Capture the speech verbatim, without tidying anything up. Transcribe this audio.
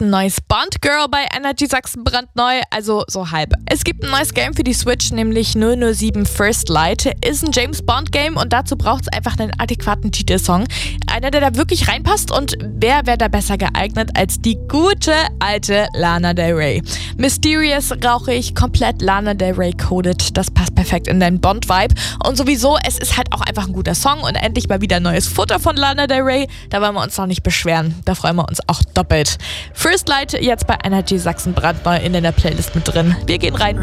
ein neues Bond Girl bei Energy Sachsen brandneu, also so halb. Es gibt ein neues Game für die Switch, nämlich null null sieben First Light. Ist ein James Bond Game und dazu braucht es einfach einen adäquaten Titelsong. Einer, der da wirklich reinpasst, und wer wäre da besser geeignet als die gute alte Lana Del Rey. Mysterious, rauchig, komplett Lana Del Rey coded. Das passt perfekt in deinen Bond-Vibe. Und sowieso, es ist halt auch einfach ein guter Song und endlich mal wieder neues Futter von Lana Del Rey. Da wollen wir uns noch nicht beschweren. Da freuen wir uns auch doppelt. First Light jetzt bei Energy Sachsen brandneu in der Playlist mit drin. Wir gehen rein.